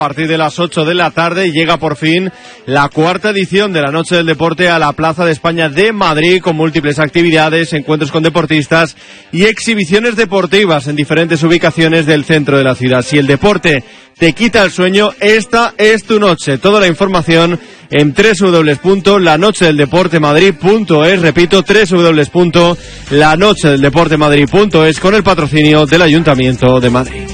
A partir de las 8 de la tarde llega por fin la cuarta edición de la Noche del Deporte a la Plaza de España de Madrid, con múltiples actividades, encuentros con deportistas y exhibiciones deportivas en diferentes ubicaciones del centro de la ciudad. Si el deporte te quita el sueño, esta es tu noche. Toda la información en www.lanochedeldeportemadrid.es, repito, www.lanochedeldeportemadrid.es, con el patrocinio del Ayuntamiento de Madrid.